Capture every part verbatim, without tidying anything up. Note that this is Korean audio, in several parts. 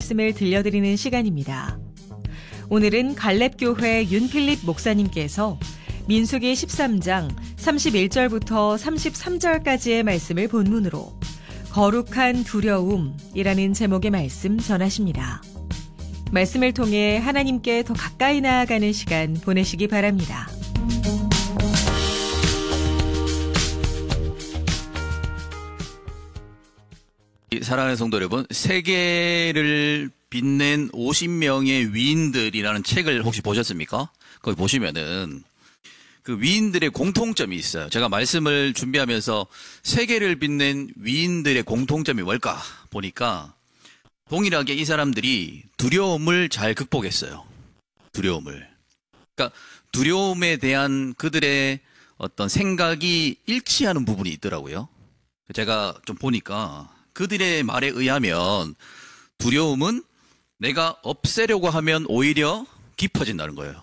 말씀을 들려드리는 시간입니다. 오늘은 갈렙교회 윤필립 목사님께서 민수기 십삼 장 삼십일 절부터 삼십삼 절까지의 말씀을 본문으로 거룩한 두려움이라는 제목의 말씀 전하십니다. 말씀을 통해 하나님께 더 가까이 나아가는 시간 보내시기 바랍니다. 사랑하는 성도 여러분, 세계를 빛낸 오십 명의 위인들이라는 책을 혹시 보셨습니까? 거기 보시면은 그 위인들의 공통점이 있어요. 제가 말씀을 준비하면서 세계를 빛낸 위인들의 공통점이 뭘까 보니까 동일하게 이 사람들이 두려움을 잘 극복했어요. 두려움을. 그러니까 두려움에 대한 그들의 어떤 생각이 일치하는 부분이 있더라고요. 제가 좀 보니까 그들의 말에 의하면 두려움은 내가 없애려고 하면 오히려 깊어진다는 거예요.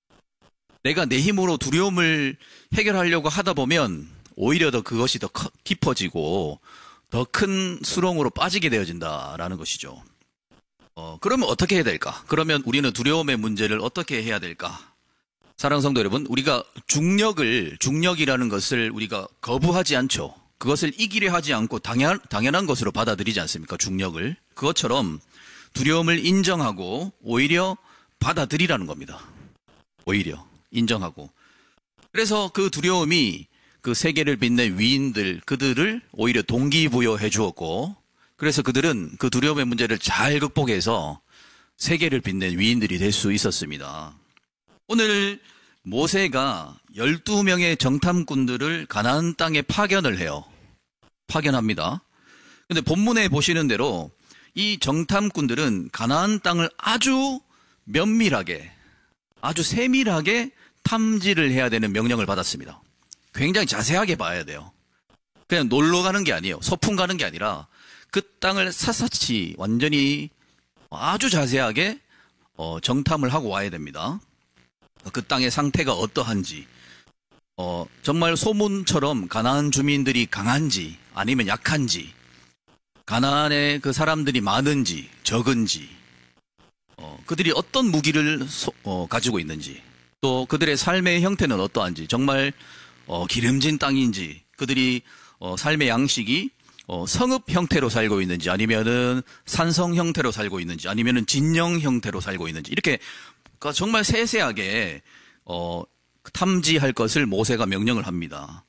내가 내 힘으로 두려움을 해결하려고 하다 보면 오히려 더 그것이 더 깊어지고 더 큰 수렁으로 빠지게 되어진다라는 것이죠. 어, 그러면 어떻게 해야 될까? 그러면 우리는 두려움의 문제를 어떻게 해야 될까? 사랑하는 성도 여러분, 우리가 중력을, 중력이라는 것을 우리가 거부하지 않죠. 그것을 이기려 하지 않고 당연, 당연한 것으로 받아들이지 않습니까? 중력을. 그것처럼 두려움을 인정하고 오히려 받아들이라는 겁니다. 오히려 인정하고. 그래서 그 두려움이 그 세계를 빛낸 위인들, 그들을 오히려 동기부여해 주었고, 그래서 그들은 그 두려움의 문제를 잘 극복해서 세계를 빛낸 위인들이 될 수 있었습니다. 오늘 모세가 열두 명의 정탐꾼들을 가나안 땅에 파견을 해요. 파견합니다. 근데 본문에 보시는 대로 이 정탐꾼들은 가나안 땅을 아주 면밀하게, 아주 세밀하게 탐지를 해야 되는 명령을 받았습니다. 굉장히 자세하게 봐야 돼요. 그냥 놀러 가는 게 아니에요. 소풍 가는 게 아니라 그 땅을 샅샅이 완전히 아주 자세하게 어, 정탐을 하고 와야 됩니다. 그 땅의 상태가 어떠한지, 어, 정말 소문처럼 가나안 주민들이 강한지 아니면 약한지, 가나안에 그 사람들이 많은지 적은지, 어, 그들이 어떤 무기를 소, 어, 가지고 있는지, 또 그들의 삶의 형태는 어떠한지, 정말 어, 기름진 땅인지, 그들이 어, 삶의 양식이 어, 성읍 형태로 살고 있는지, 아니면은 산성 형태로 살고 있는지, 아니면은 진영 형태로 살고 있는지, 이렇게 그러니까 정말 세세하게 어, 탐지할 것을 모세가 명령을 합니다.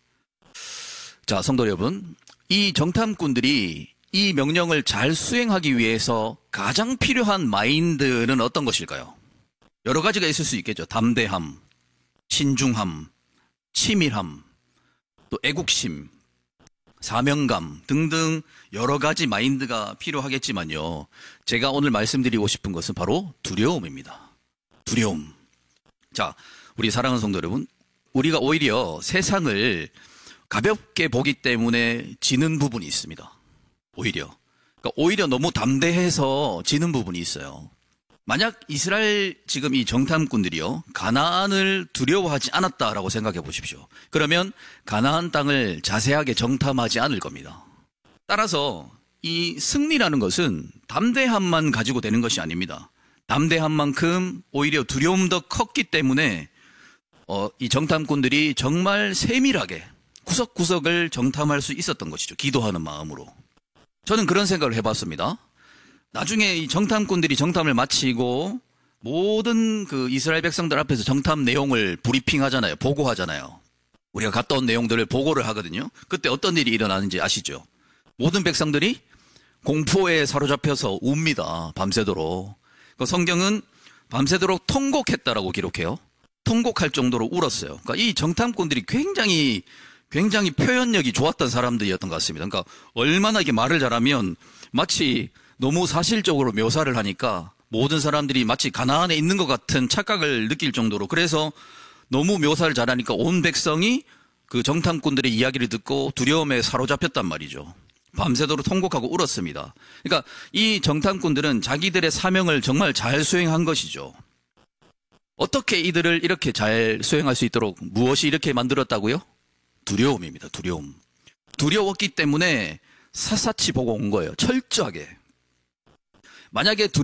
자, 성도 여러분, 이 정탐꾼들이 이 명령을 잘 수행하기 위해서 가장 필요한 마인드는 어떤 것일까요? 여러 가지가 있을 수 있겠죠. 담대함, 신중함, 치밀함, 또 애국심, 사명감 등등 여러 가지 마인드가 필요하겠지만요. 제가 오늘 말씀드리고 싶은 것은 바로 두려움입니다. 두려움. 자, 우리 사랑하는 성도 여러분, 우리가 오히려 세상을 가볍게 보기 때문에 지는 부분이 있습니다. 오히려. 그러니까 오히려 너무 담대해서 지는 부분이 있어요. 만약 이스라엘 지금 이 정탐꾼들이요, 가나안을 두려워하지 않았다라고 생각해 보십시오. 그러면 가나안 땅을 자세하게 정탐하지 않을 겁니다. 따라서 이 승리라는 것은 담대함만 가지고 되는 것이 아닙니다. 담대한 만큼 오히려 두려움도 더 컸기 때문에 어, 이 정탐꾼들이 정말 세밀하게 구석구석을 정탐할 수 있었던 것이죠. 기도하는 마음으로. 저는 그런 생각을 해봤습니다. 나중에 이 정탐꾼들이 정탐을 마치고 모든 그 이스라엘 백성들 앞에서 정탐 내용을 브리핑 하잖아요. 보고하잖아요. 우리가 갔다 온 내용들을 보고를 하거든요. 그때 어떤 일이 일어나는지 아시죠? 모든 백성들이 공포에 사로잡혀서 웁니다. 밤새도록. 그 성경은 밤새도록 통곡했다라고 기록해요. 통곡할 정도로 울었어요. 그러니까 이 정탐꾼들이 굉장히 굉장히 표현력이 좋았던 사람들이었던 것 같습니다. 그러니까 얼마나 이게 말을 잘하면 마치 너무 사실적으로 묘사를 하니까 모든 사람들이 마치 가나안에 있는 것 같은 착각을 느낄 정도로, 그래서 너무 묘사를 잘하니까 온 백성이 그 정탐꾼들의 이야기를 듣고 두려움에 사로잡혔단 말이죠. 밤새도록 통곡하고 울었습니다. 그러니까 이 정탐꾼들은 자기들의 사명을 정말 잘 수행한 것이죠. 어떻게 이들을 이렇게 잘 수행할 수 있도록 무엇이 이렇게 만들었다고요? 두려움입니다. 두려움. 두려웠기 때문에 샅샅이 보고 온 거예요. 철저하게. 만약에